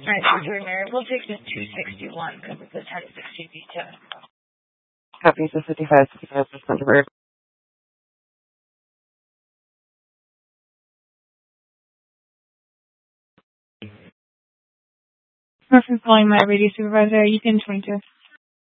Alright, Secretary Mary, we'll take this 261 because it's a 1060 detail. Copy, so 55% of her. Reference calling my radio supervisor, you can 22.